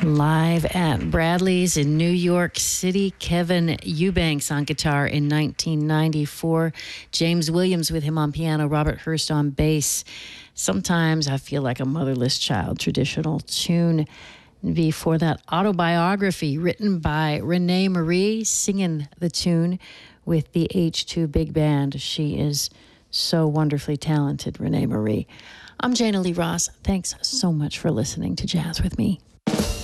Live at Bradley's in New York City, Kevin Eubanks on guitar in 1994. James Williams with him on piano, Robert Hurst on bass. Sometimes I Feel Like a Motherless Child, traditional tune. Before that, Autobiography, written by Renee Marie, singing the tune with the H2 Big Band. She is so wonderfully talented, Renee Marie. I'm Jana Lee Ross. Thanks so much for listening to Jazz with Me.